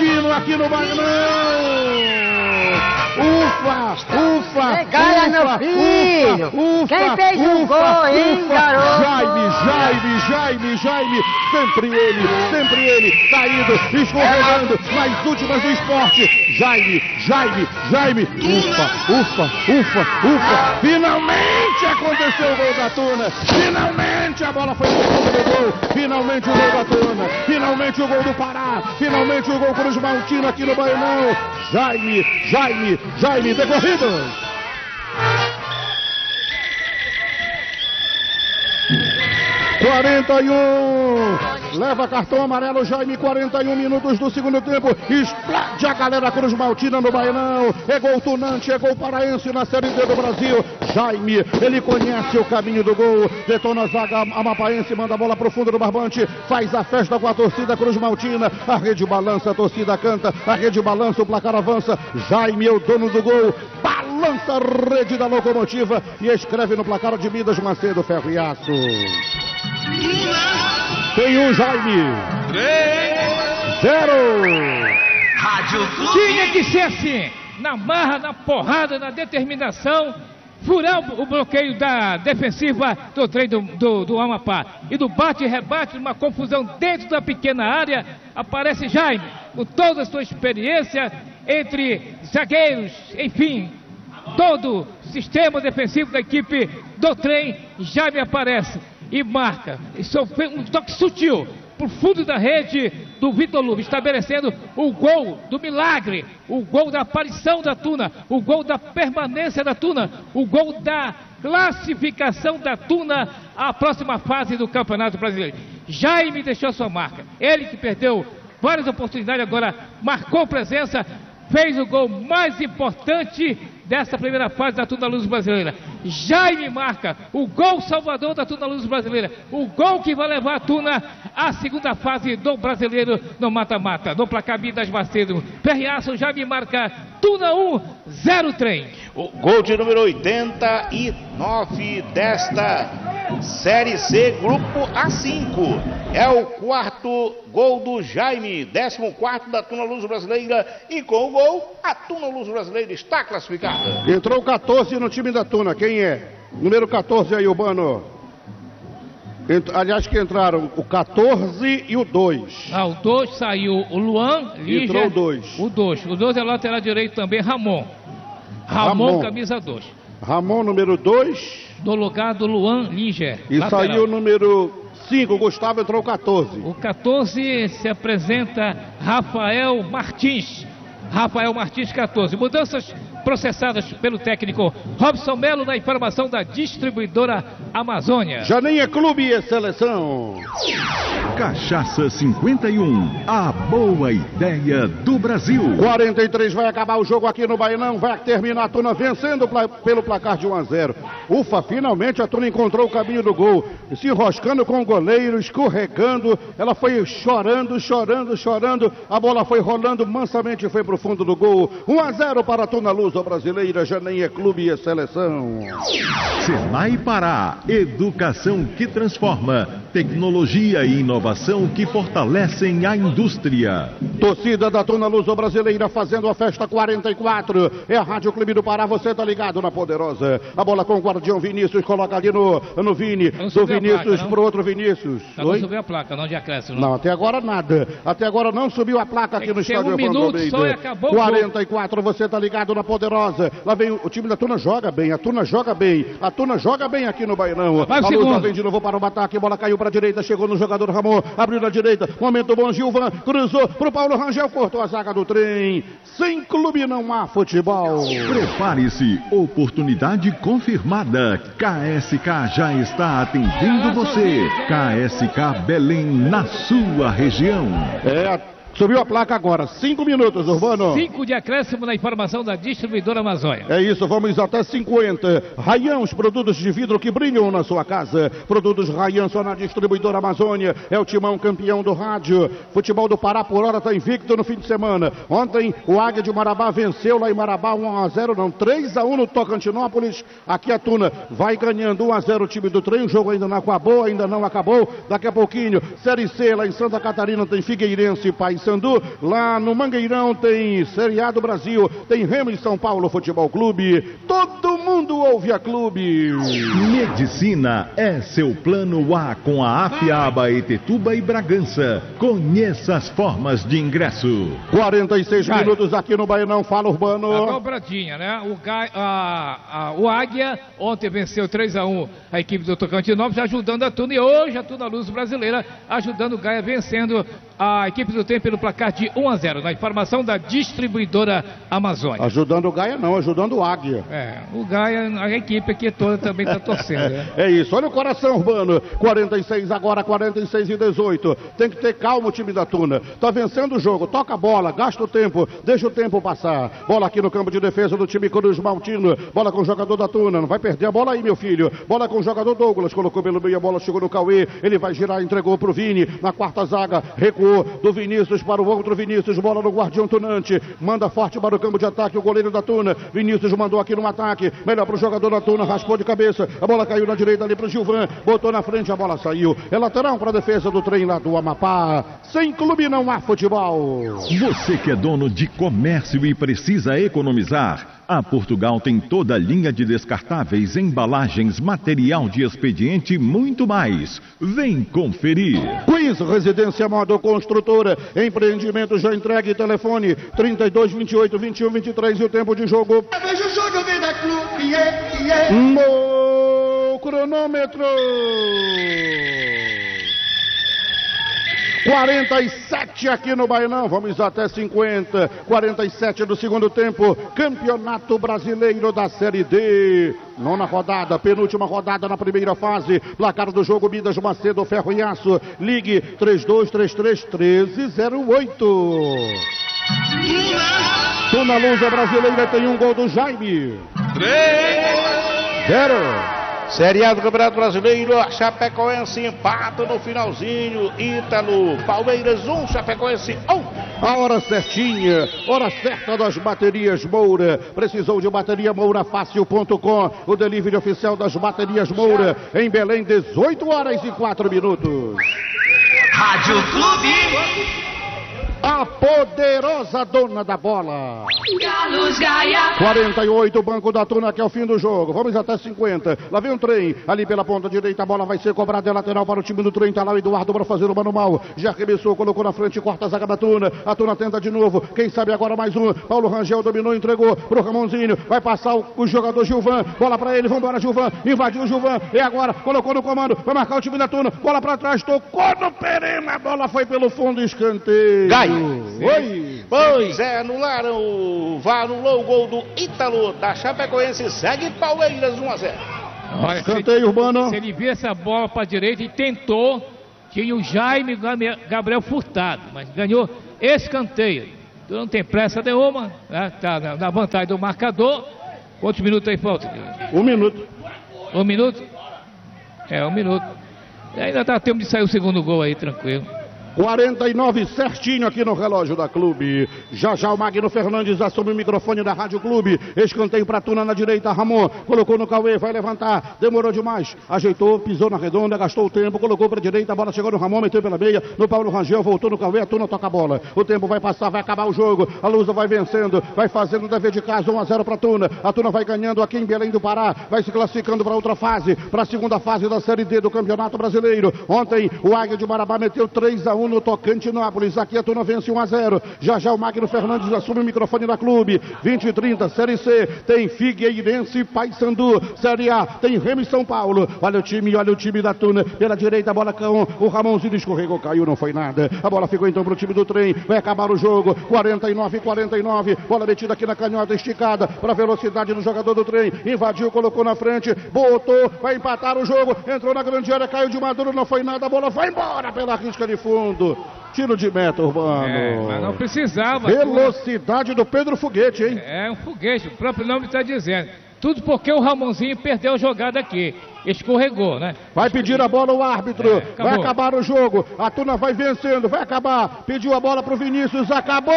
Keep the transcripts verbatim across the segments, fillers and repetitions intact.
contínuo aqui no Bainão. Ufa, ufa, Regala, meu filho. Ufa, quem fez o um gol, hein, garoto? Jaime, Jaime, Jaime, Jaime, sempre ele, sempre ele, caído, escorregando nas últimas do esporte. Jaime, Jaime, Jaime, ufa, ufa, ufa, ufa, finalmente aconteceu o gol da Tuna, finalmente a bola foi no fundo do gol, finalmente o gol da Tuna, finalmente o gol do Pará, finalmente o gol Cruz Maltino aqui no Bainão. Jaime, Jaime, Jaime, decorrido. quarenta e um, leva cartão amarelo Jaime, quarenta e um minutos do segundo tempo, explode a galera Cruz Maltina no Bainão, é gol tunante, é gol paraense na Série D do Brasil. Jaime, ele conhece o caminho do gol, detona a zaga amapaense, manda a bola pro fundo do barbante, faz a festa com a torcida Cruz Maltina, a rede balança, a torcida canta, a rede balança, o placar avança, Jaime é o dono do gol, balança a rede da locomotiva e escreve no placar de Midas Macedo, Ferro e Aço. Tem um Jaime. três, zero. Tinha que ser assim, na marra, na porrada, na determinação, furar o, o bloqueio da defensiva do trem do, do, do Amapá. E do bate e rebate, uma confusão dentro da pequena área, aparece Jaime, com toda a sua experiência entre zagueiros, enfim, todo o sistema defensivo da equipe do trem, Jaime aparece e marca. Isso foi um toque sutil por fundo da rede do Vitor Lube, estabelecendo o gol do milagre, o gol da aparição da Tuna, o gol da permanência da Tuna, o gol da classificação da Tuna à próxima fase do Campeonato Brasileiro. Jaime deixou sua marca, ele que perdeu várias oportunidades, agora marcou presença, fez o gol mais importante dessa primeira fase da Tuna Luz Brasileira. Jaime marca o gol salvador da Tuna Luz Brasileira, o gol que vai levar a Tuna à segunda fase do Brasileiro no mata-mata, no placar Midas Macedo. Perriaço, Jaime marca Tuna um, zero trem. O gol de número oitenta e nove desta Série C, Grupo A cinco. É o quarto gol do Jaime, décimo quarto da Tuna Luz Brasileira. E com o gol, a Tuna Luz Brasileira está classificada. Entrou catorze no time da Tuna, quem é? Número catorze aí, Urbano. Ent... Aliás, que entraram o catorze e o dois. Ah, o dois saiu o Luan, Lígia. Entrou o dois. O dois. O dois é lateral direito também, Ramon. Ramon, Ramon. Camisa dois. Ramon, número dois. No lugar do Luan Lígia. E lateral. Saiu o número cinco, o Gustavo entrou o catorze. O catorze se apresenta Rafael Martins. Rafael Martins, catorze. Mudanças processadas pelo técnico Robson Melo na informação da distribuidora Amazônia. Já nem é clube, é seleção. Cachaça cinquenta e um, a boa ideia do Brasil. quarenta e três, vai acabar o jogo aqui no Bainão, vai terminar a Tuna vencendo pla pelo placar de um a zero. Ufa, finalmente a Tuna encontrou o caminho do gol, se enroscando com o goleiro, escorregando, ela foi chorando, chorando, chorando, a bola foi rolando mansamente e foi pro fundo do gol. um a zero para a Tuna Luz Brasileira, já nem é clube, é seleção. Senai Pará, educação que transforma, tecnologia e inovação que fortalecem a indústria. Torcida da Tuna Luz Brasileira fazendo a festa quarenta e quatro, é a Rádio Clube do Pará, você tá ligado na poderosa. A bola com o guardião Vinícius, coloca ali no, no Vini, do Vinícius placa, pro outro Vinícius. Não, não subiu a placa, não de acréscimo. Não. não, até agora nada, até agora não subiu a placa aqui no estádio. Um minuto só e acabou quarenta e quatro, o você tá ligado na poderosa. Lá vem o, o time da Tuna, joga bem, a Tuna joga bem, a Tuna joga bem aqui no Bainão. Vai o a Luz vem de novo para o ataque, bola caiu para a direita, chegou no jogador Ramon, abriu na direita, momento bom, Gilvan, cruzou pro Paulo Rangel, cortou a zaga do trem. Sem clube não há futebol. Prepare-se, oportunidade confirmada. K S K já está atendendo você. K S K Belém na sua região. É, subiu a placa agora, cinco minutos, Urbano. Cinco de acréscimo na informação da distribuidora Amazônia. É isso, vamos até cinquenta. Rayan, os produtos de vidro que brilham na sua casa. Produtos Rayan só na distribuidora Amazônia. É o timão campeão do rádio. Futebol do Pará por hora está invicto no fim de semana. Ontem o Águia de Marabá venceu lá em Marabá um a zero, não, três a um no Tocantinópolis. Aqui a Tuna vai ganhando um a zero o time do trem. O jogo ainda não acabou, ainda não acabou. Daqui a pouquinho, Série C lá em Santa Catarina tem Figueirense e Paysandu. Paysandu. Lá no Mangueirão tem Série A do Brasil, tem Remo e São Paulo Futebol Clube. Todo mundo ouve a clube. Medicina é seu plano A com a Afiaba, Etetuba e Bragança. Conheça as formas de ingresso. quarenta e seis Vai. minutos aqui no Baianão. Fala, Urbano. A dobradinha, né? O, Gai, a, a, o Águia ontem venceu três a um a equipe do Tocantinópolis, ajudando a Tuna. E hoje a Tuna Luz Brasileira ajudando o Gaia, vencendo a equipe do Tempo pelo placar de um a zero. Na informação da distribuidora Amazônia. Ajudando o Gaia não, ajudando o Águia. É, o Gaia, a equipe aqui toda também está torcendo, né? É isso, olha o coração, Urbano. quarenta e seis agora, quarenta e seis e dezoito. Tem que ter calma o time da Tuna. Tá vencendo o jogo, toca a bola, gasta o tempo, deixa o tempo passar. Bola aqui no campo de defesa do time Cruz Maltino. Bola com o jogador da Tuna, não vai perder a bola aí, meu filho. Bola com o jogador Douglas, colocou pelo meio, a bola chegou no Cauê. Ele vai girar, entregou pro Vini. Na quarta zaga, recuou do Vinícius para o outro Vinícius. Bola no Guardião Tunante. Manda forte para o campo de ataque o goleiro da Tuna. Vinícius mandou aqui no ataque. Melhor pro jogador da Tuna, raspou de cabeça. A bola caiu na direita ali pro Gilvan. Botou na frente, a bola saiu. É lateral para a defesa do trem lá do Amapá. Sem clube não há futebol. Você que é dono de comércio e precisa economizar, a Portugal tem toda a linha de descartáveis, embalagens, material de expediente e muito mais. Vem conferir. Quiz Residência Modo Construtora. Empreendimento já entregue. Telefone trinta e dois, vinte e oito, vinte e um, vinte e três e o tempo de jogo. Veja o jogo, vem da clube, yeah, yeah. No cronômetro. quarenta e sete aqui no Baianão, vamos até cinquenta, quarenta e sete do segundo tempo, Campeonato Brasileiro da Série D, nona rodada, penúltima rodada na primeira fase, placar do jogo Midas Macedo, Ferro e Aço, ligue três dois três três, um três zero oito. Tuna Luz Brasileira tem um gol do Jaime. três zero. Série A do Campeonato Brasileiro, a Chapecoense empata no finalzinho. Ítalo, Palmeiras um, Chapecoense um. A hora certinha, hora certa das baterias Moura. Precisou de bateria Moura Fácil ponto com, o delivery oficial das baterias Moura. Em Belém, dezoito horas e quatro minutos. Rádio Clube. A poderosa dona da bola. Galos Gaia. quarenta e oito, Banco da Tuna, que é o fim do jogo. Vamos até cinquenta. Lá vem um trem. Ali pela ponta direita, a bola vai ser cobrada. É lateral para o time do trem. Tá lá o Eduardo para fazer o manual. Já arremessou, colocou na frente, corta a zaga da Tuna. A Tuna tenta de novo. Quem sabe agora mais um. Paulo Rangel dominou, entregou pro Ramonzinho. Vai passar o, o jogador Gilvan. Bola para ele. Vambora, Gilvan. Invadiu o Gilvan. E agora, colocou no comando. Vai marcar o time da Tuna. Bola para trás. Tocou no Perema. A bola foi pelo fundo. Escanteio. Gai. Oi. Pois é, anularam. Vá anulou o gol do Ítalo da Chapecoense. Segue Palmeiras um a zero. Olha, Escanteio, se, Urbano. se ele via essa bola para a direita e tentou, tinha o Jaime Gabriel Furtado, mas ganhou escanteio. Então não tem pressa nenhuma, né? Tá na, na vantagem do marcador. Quantos minutos aí falta? Um minuto. Um minuto? É, um minuto. E ainda dá tempo de sair o segundo gol aí, tranquilo. quarenta e nove certinho aqui no relógio da Clube. Já já o Magno Fernandes assume o microfone da Rádio Clube. Escanteio pra Tuna na direita. Ramon colocou no Cauê, vai levantar. Demorou demais. Ajeitou, pisou na redonda, gastou o tempo, colocou pra direita. A bola chegou no Ramon, meteu pela meia. No Paulo Rangel, voltou no Cauê. A Tuna toca a bola. O tempo vai passar, vai acabar o jogo. A Lusa vai vencendo, vai fazendo o dever de casa. um a zero pra Tuna. A Tuna vai ganhando aqui em Belém do Pará. Vai se classificando para outra fase, para a segunda fase da Série D do Campeonato Brasileiro. Ontem o Águia de Marabá meteu três a um no Tocantinópolis. Aqui a Tuna vence um a zero. Já já o Magno Fernandes assume o microfone da Clube. vinte e trinta, Série C. Tem Figueirense e Paysandu. Série A tem Remo e São Paulo. Olha o time, olha o time da Tuna. Pela direita a bola com o Ramonzinho escorregou, caiu, não foi nada. A bola ficou então pro time do trem. Vai acabar o jogo. quarenta e nove, quarenta e nove. Bola metida aqui na canhota, esticada para velocidade do jogador do trem. Invadiu, colocou na frente. Botou, vai empatar o jogo. Entrou na grande área, caiu de maduro, não foi nada. A bola vai embora pela risca de fundo. Tiro de meta, Urbano. É, mas não precisava. Velocidade do Pedro Foguete, hein? É um foguete, o próprio nome está dizendo. Tudo porque o Ramonzinho perdeu a jogada aqui. Escorregou, né? Vai pedir a bola o árbitro. É, vai acabar o jogo. A Tuna vai vencendo, vai acabar. Pediu a bola pro Vinícius, acabou!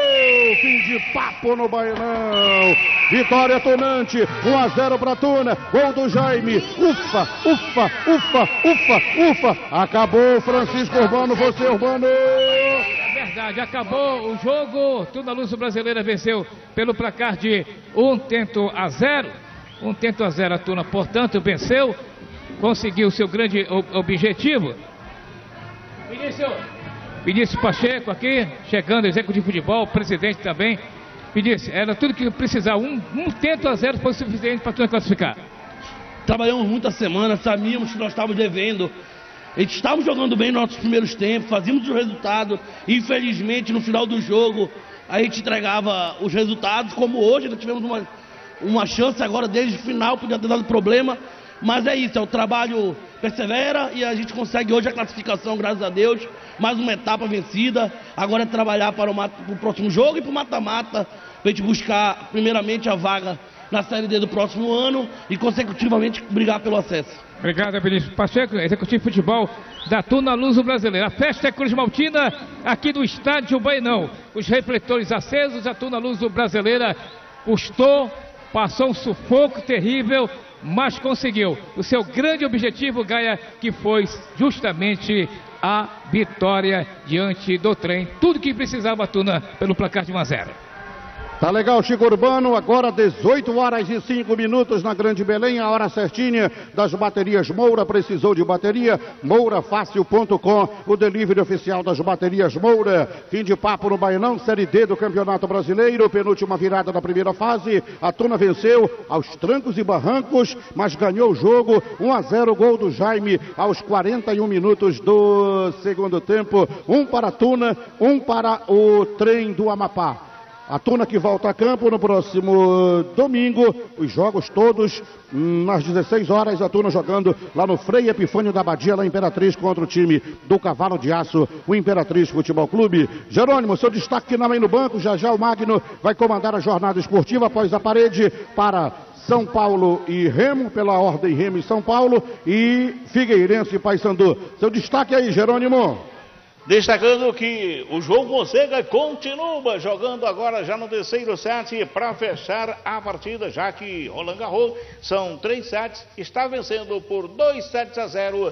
Fim de papo no Baianão. Vitória Tunante, um a zero pra Tuna. Gol do Jaime. Ufa, ufa, ufa, ufa, ufa. Acabou, Francisco Urbano, você, Urbano. É verdade. verdade, acabou o jogo. Tuna Luz Brasileira venceu pelo placar de um tento a zero. Um tento a zero a Tuna, portanto, venceu. Conseguiu seu grande objetivo. Vinícius, Vinícius Pacheco aqui, chegando, executivo de futebol, presidente também. Vinícius, era tudo que precisava. Um, um tento a zero foi suficiente para a Tuna classificar. Trabalhamos muitas semanas, sabíamos que nós estávamos devendo. A gente estava jogando bem nos nossos primeiros tempos, fazíamos o resultado. Infelizmente, no final do jogo, a gente entregava os resultados. Como hoje, nós tivemos uma, uma chance agora desde o final, podia ter dado problema. Mas é isso, é o trabalho persevera e a gente consegue hoje a classificação, graças a Deus. Mais uma etapa vencida. Agora é trabalhar para o, para o próximo jogo e para o mata-mata. Para a gente buscar, primeiramente, a vaga na Série D do próximo ano e, consecutivamente, brigar pelo acesso. Obrigado, Vinícius Pacheco, executivo de futebol da Tuna Luz Brasileira. A festa é Cruz Maltina, aqui do Estádio Bainão. Os refletores acesos, a Tuna Luz Brasileira custou, passou um sufoco terrível, mas conseguiu o seu grande objetivo, Gaia, que foi justamente a vitória diante do trem. Tudo que precisava a Tuna pelo placar de um a zero. Tá legal, Chico Urbano, agora dezoito horas e cinco minutos na Grande Belém, a hora certinha das baterias Moura. Precisou de bateria? moura fácil ponto com, o delivery oficial das baterias Moura. Fim de papo no Bainão, Série D do Campeonato Brasileiro, penúltima virada da primeira fase. A Tuna venceu aos trancos e barrancos, mas ganhou o jogo, um a zero, gol do Jaime aos quarenta e um minutos do segundo tempo. Um para a Tuna, um para o Trem do Amapá. A Tuna que volta a campo no próximo domingo, os jogos todos nas dezesseis horas, a Tuna jogando lá no Frei Epifânio da Badia, lá em Imperatriz, contra o time do Cavalo de Aço, o Imperatriz Futebol Clube. Jerônimo, seu destaque também no banco, já já o Magno vai comandar a jornada esportiva após a parede para São Paulo e Remo, pela ordem Remo e São Paulo, e Figueirense e Paysandu. Seu destaque aí, Jerônimo. Destacando que o João Gonzaga continua jogando agora já no terceiro set para fechar a partida, já que Roland Garros são três sets, está vencendo por dois sets a zero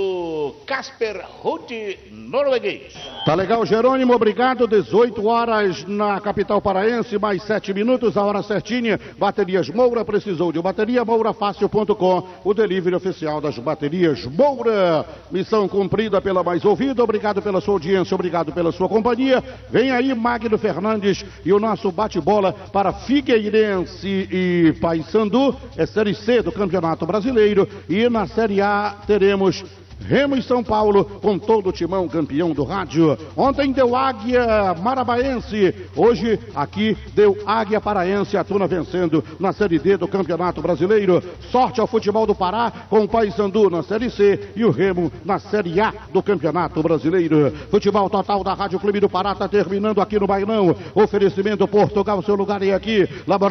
do Casper Ruud norueguês. Tá legal, Jerônimo, obrigado. dezoito horas na capital paraense, mais sete minutos, a hora certinha. Baterias Moura, precisou de bateria, moura fácil ponto com, o delivery oficial das baterias Moura. Missão cumprida pela mais ouvida, obrigado pela sua audiência, obrigado pela sua companhia. Vem aí Magno Fernandes e o nosso bate-bola para Figueirense e Paysandu, é Série C do Campeonato Brasileiro, e na Série A teremos Remo e São Paulo, com todo o timão campeão do rádio. Ontem deu Águia Marabaense, hoje aqui deu Águia Paraense, a Tuna vencendo na Série D do Campeonato Brasileiro. Sorte ao futebol do Pará, com o Paysandu na Série C e o Remo na Série A do Campeonato Brasileiro. Futebol total da Rádio Clube do Pará está terminando aqui no Bainão. Oferecimento Portugal, seu lugar é aqui. Laboratório